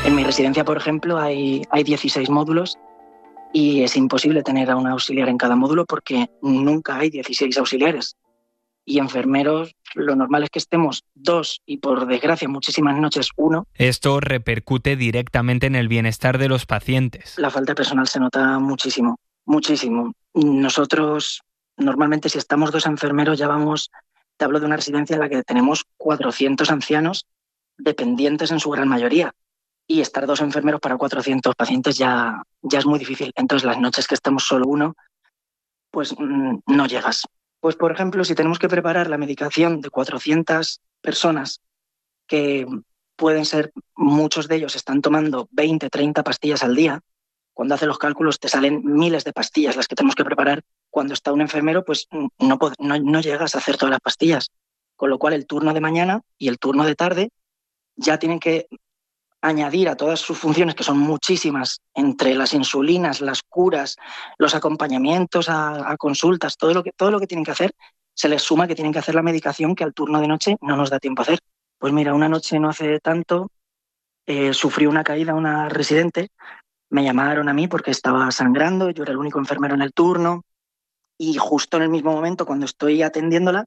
En mi residencia, por ejemplo, hay 16 módulos y es imposible tener a un auxiliar en cada módulo porque nunca hay 16 auxiliares. Y enfermeros, lo normal es que estemos 2 y, por desgracia, muchísimas noches 1. Esto repercute directamente en el bienestar de los pacientes. La falta de personal se nota muchísimo, muchísimo. Nosotros, normalmente, si estamos 2 enfermeros, ya vamos, te hablo de una residencia en la que tenemos 400 ancianos dependientes en su gran mayoría. Y estar 2 enfermeros para 400 pacientes ya es muy difícil. Entonces, las noches que estamos solo 1, pues no llegas. Pues, por ejemplo, si tenemos que preparar la medicación de 400 personas, que pueden ser, muchos de ellos están tomando 20, 30 pastillas al día, cuando haces los cálculos te salen miles de pastillas las que tenemos que preparar. Cuando está un enfermero, pues no llegas a hacer todas las pastillas. Con lo cual, el turno de mañana y el turno de tarde ya tienen que añadir a todas sus funciones, que son muchísimas, entre las insulinas, las curas, los acompañamientos a consultas, todo lo que tienen que hacer, se les suma que tienen que hacer la medicación que al turno de noche no nos da tiempo a hacer. Pues mira, una noche no hace tanto sufrió una caída una residente, me llamaron a mí porque estaba sangrando, yo era el único enfermero en el turno y justo en el mismo momento, cuando estoy atendiéndola,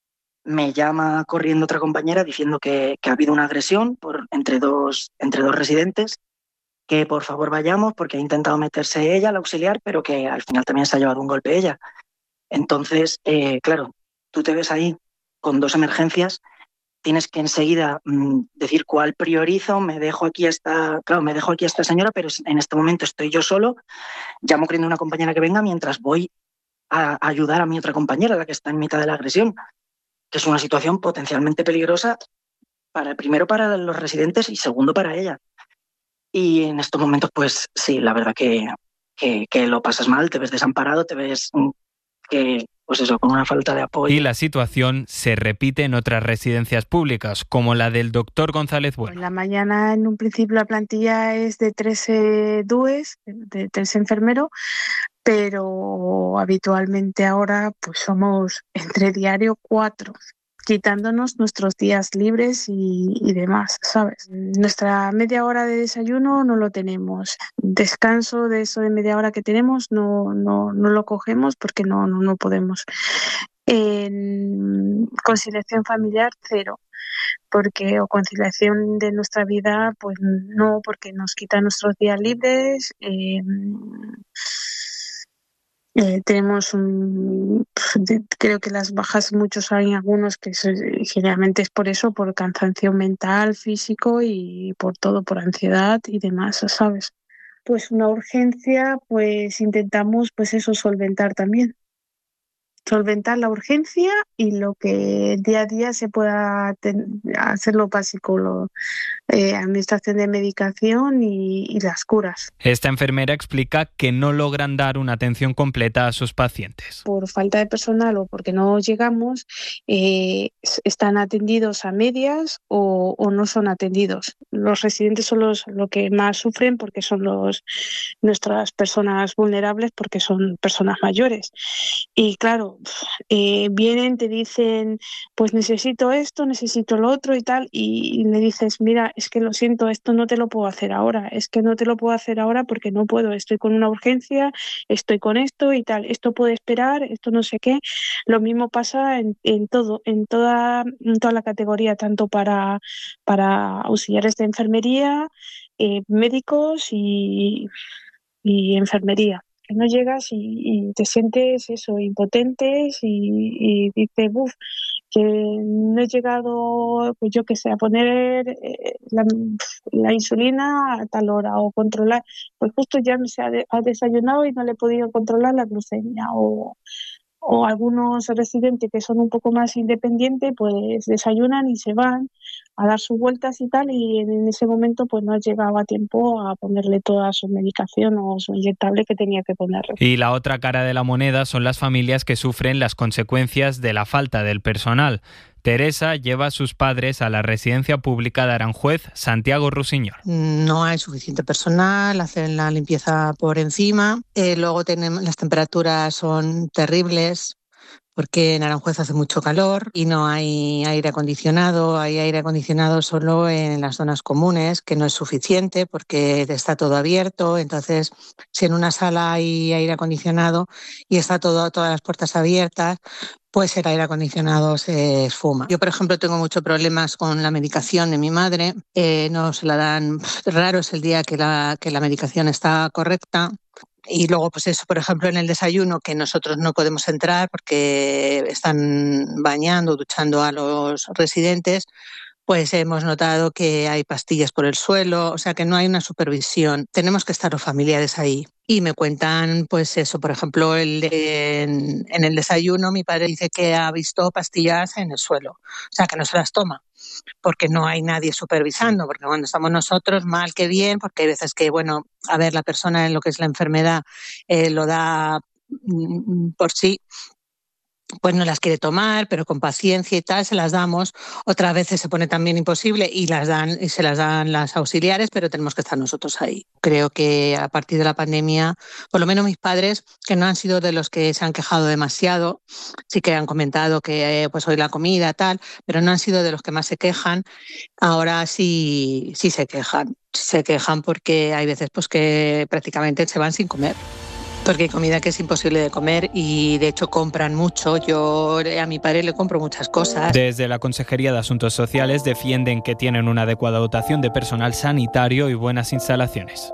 me llama corriendo otra compañera diciendo que ha habido una agresión entre dos residentes, que por favor vayamos porque ha intentado meterse ella, la auxiliar, pero que al final también se ha llevado un golpe ella. Entonces, claro, tú te ves ahí con 2 emergencias, tienes que enseguida decir cuál priorizo, me dejo aquí a esta señora, pero en este momento estoy yo solo, llamo corriendo a una compañera que venga mientras voy a ayudar a mi otra compañera, la que está en mitad de la agresión, que es una situación potencialmente peligrosa primero para los residentes y segundo para ella. Y en estos momentos, pues sí, la verdad que lo pasas mal, te ves desamparado, te ves pues eso, con una falta de apoyo. Y la situación se repite en otras residencias públicas, como la del doctor González Bueno. En la mañana, en un principio, la plantilla es de 3 DUEs, de 3 enfermeros, pero habitualmente ahora pues somos entre diario 4, quitándonos nuestros días libres y demás, ¿sabes? Nuestra media hora de desayuno no lo tenemos. Descanso de eso de media hora que tenemos no lo cogemos porque no podemos. En conciliación familiar, 0. O conciliación de nuestra vida, pues no, porque nos quita nuestros días libres. Tenemos creo que las bajas, muchos hay algunos que generalmente es por eso, por cansancio mental, físico y por todo, por ansiedad y demás, ¿sabes? Pues una urgencia, pues intentamos pues eso, solventar la urgencia y lo que día a día se pueda hacer lo básico, administración de medicación y las curas. Esta enfermera explica que no logran dar una atención completa a sus pacientes. Por falta de personal o porque no llegamos, están atendidos a medias o no son atendidos. Los residentes son lo que más sufren porque son nuestras personas vulnerables, porque son personas mayores. Y claro, vienen, te dicen, pues necesito esto, necesito lo otro y tal, y le dices, mira, es que lo siento, esto no te lo puedo hacer ahora, porque no puedo, estoy con una urgencia, estoy con esto y tal, esto puede esperar, esto no sé qué. Lo mismo pasa en toda la categoría, tanto para auxiliares de enfermería, médicos y enfermería. Que no llegas y te sientes eso, impotente y dices, que no he llegado, pues yo que sé, a poner la insulina a tal hora o controlar, pues justo ya no se ha desayunado y no le he podido controlar la glucemia o algunos residentes que son un poco más independientes, pues desayunan y se van a dar sus vueltas y tal, y en ese momento pues no llegaba a tiempo a ponerle toda su medicación o su inyectable que tenía que ponerle. Y la otra cara de la moneda son las familias que sufren las consecuencias de la falta del personal. Teresa lleva a sus padres a la residencia pública de Aranjuez, Santiago Rusiñol. No hay suficiente personal, hacen la limpieza por encima, luego las temperaturas son terribles, porque en Aranjuez hace mucho calor y no hay aire acondicionado. Hay aire acondicionado solo en las zonas comunes, que no es suficiente porque está todo abierto. Entonces, si en una sala hay aire acondicionado y está todas las puertas abiertas, pues el aire acondicionado se esfuma. Yo, por ejemplo, tengo muchos problemas con la medicación de mi madre. No se la dan, raro es el día que la medicación está correcta. Y luego, pues eso, por ejemplo, en el desayuno, que nosotros no podemos entrar porque están bañando, duchando a los residentes, pues hemos notado que hay pastillas por el suelo, o sea que no hay una supervisión. Tenemos que estar los familiares ahí. Y me cuentan, pues eso, por ejemplo, en el desayuno mi padre dice que ha visto pastillas en el suelo, o sea que no se las toma, porque no hay nadie supervisando, porque cuando estamos nosotros, mal que bien, porque hay veces que, bueno, a ver, la persona en lo que es la enfermedad lo da por sí, pues no las quiere tomar, pero con paciencia y tal se las damos. Otras veces se pone también imposible y se las dan las auxiliares, pero tenemos que estar nosotros ahí. Creo que a partir de la pandemia, por lo menos mis padres, que no han sido de los que se han quejado demasiado, sí que han comentado que pues hoy la comida tal, pero no han sido de los que más se quejan. Ahora sí se quejan. Se quejan porque hay veces pues que prácticamente se van sin comer. Porque hay comida que es imposible de comer y de hecho compran mucho. Yo a mi padre le compro muchas cosas. Desde la Consejería de Asuntos Sociales defienden que tienen una adecuada dotación de personal sanitario y buenas instalaciones.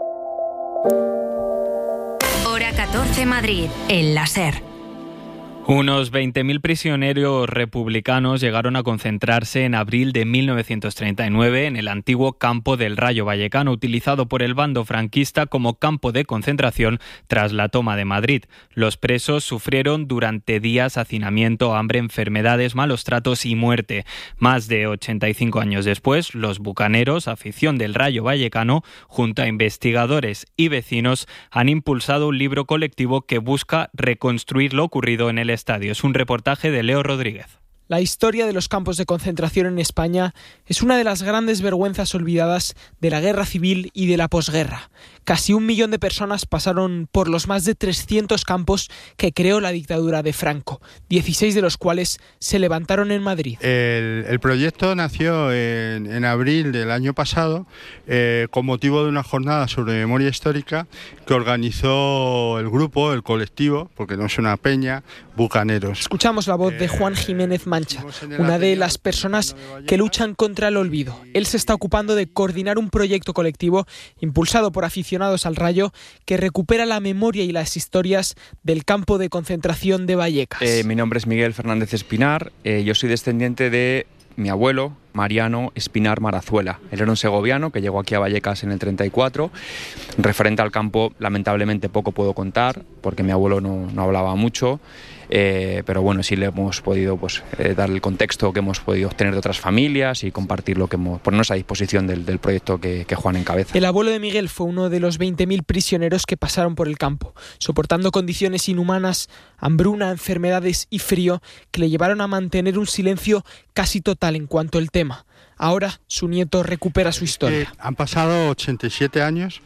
Hora 14 Madrid, el láser. Unos 20.000 prisioneros republicanos llegaron a concentrarse en abril de 1939 en el antiguo campo del Rayo Vallecano, utilizado por el bando franquista como campo de concentración tras la toma de Madrid. Los presos sufrieron durante días hacinamiento, hambre, enfermedades, malos tratos y muerte. Más de 85 años después, los bucaneros, afición del Rayo Vallecano, junto a investigadores y vecinos, han impulsado un libro colectivo que busca reconstruir lo ocurrido en el estadio. Es un reportaje de Leo Rodríguez. La historia de los campos de concentración en España es una de las grandes vergüenzas olvidadas de la guerra civil y de la posguerra. Casi 1 millón de personas pasaron por los más de 300 campos que creó la dictadura de Franco, 16 de los cuales se levantaron en Madrid. El proyecto nació en abril del año pasado con motivo de una jornada sobre memoria histórica que organizó el grupo, el colectivo, porque no es una peña, Bucaneros. Escuchamos la voz de Juan Jiménez Mancha, una de las personas que luchan contra el olvido. Él se está ocupando de coordinar un proyecto colectivo impulsado por aficionados al Rayo que recupera la memoria y las historias del campo de concentración de Vallecas. Mi nombre es Miguel Fernández Espinar, yo soy descendiente de mi abuelo, Mariano Espinar Marazuela. Él era un segoviano que llegó aquí a Vallecas en el 34. Referente al campo, lamentablemente poco puedo contar, porque mi abuelo no hablaba mucho. Pero bueno, sí le hemos podido dar el contexto que hemos podido obtener de otras familias y compartir lo que ponernos a disposición del proyecto que Juan encabeza. El abuelo de Miguel fue uno de los 20.000 prisioneros que pasaron por el campo, soportando condiciones inhumanas, hambruna, enfermedades y frío que le llevaron a mantener un silencio casi total en cuanto al tema. Ahora su nieto recupera su historia. Han pasado 87 años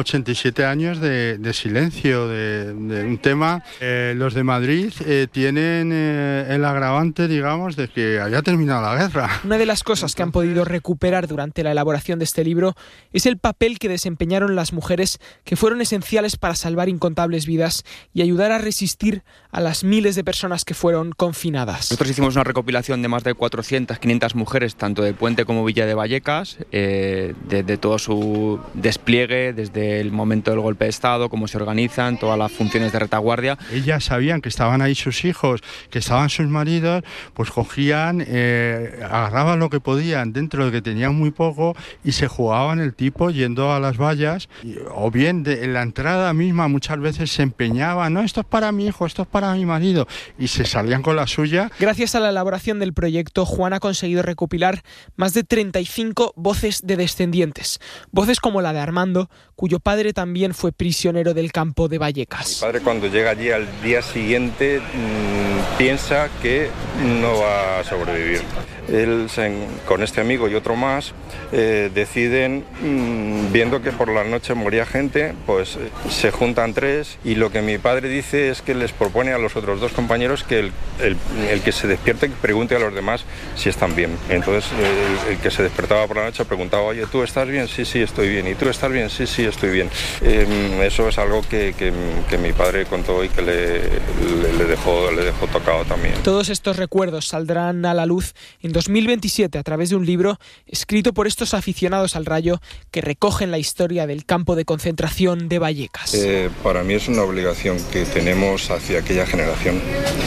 de silencio de un tema. Los de Madrid tienen el agravante, digamos, de que haya terminado la guerra. Una de las cosas que han podido recuperar durante la elaboración de este libro es el papel que desempeñaron las mujeres, que fueron esenciales para salvar incontables vidas y ayudar a resistir a las miles de personas que fueron confinadas. Nosotros hicimos una recopilación de más de 400, 500 mujeres, tanto de Puente como Villa de Vallecas, desde todo su despliegue, desde el momento del golpe de Estado, cómo se organizan, todas las funciones de retaguardia. Ellas sabían que estaban ahí sus hijos, que estaban sus maridos, pues cogían, agarraban lo que podían dentro de que tenían muy poco y se jugaban el tipo yendo a las vallas, o bien en la entrada misma muchas veces se empeñaban, no, esto es para mi hijo, esto es para mi marido, y se salían con la suya. Gracias a la elaboración del proyecto, Juan ha conseguido recopilar más de 35 voces de descendientes, voces como la de Armando, cuyo padre también fue prisionero del campo de Vallecas. Mi padre, cuando llega allí al día siguiente piensa que no va a sobrevivir. él con este amigo y otro más deciden, viendo que por la noche moría gente, pues se juntan 3 y lo que mi padre dice es que les propone a los otros 2 compañeros que el que se despierte que pregunte a los demás si están bien. Entonces el que se despertaba por la noche preguntaba: oye, ¿tú estás bien? Sí, estoy bien. ¿Y tú estás bien? Sí, estoy bien. Eso es algo que mi padre contó y que le dejó tocado también. Todos estos recuerdos saldrán a la luz en 2027 a través de un libro escrito por estos aficionados al Rayo que recogen la historia del campo de concentración de Vallecas. Para mí es una obligación que tenemos hacia aquella generación.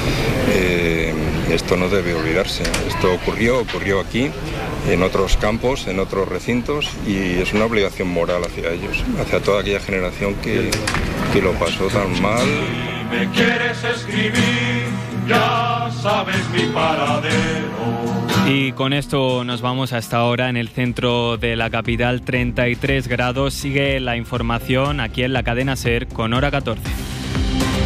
Esto no debe olvidarse. Esto ocurrió aquí, en otros campos, en otros recintos, y es una obligación moral hacia ellos, hacia toda aquella generación que lo pasó tan mal. Si me quieres escribir, ya sabes mi paradero. Y con esto nos vamos hasta ahora. En el centro de la capital, 33 grados. Sigue la información aquí en la cadena SER con Hora 14.